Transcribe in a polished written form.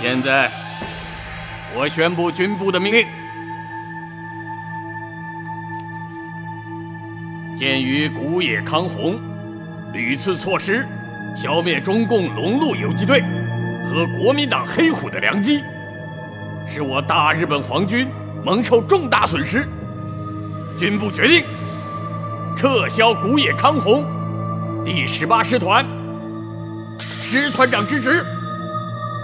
现在，我宣布军部的命令：鉴于古野康弘屡次错失消灭中共龙鹿游击队和国民党黑虎的良机，使我大日本皇军蒙受重大损失，军部决定撤销古野康弘第18师团师团长之职。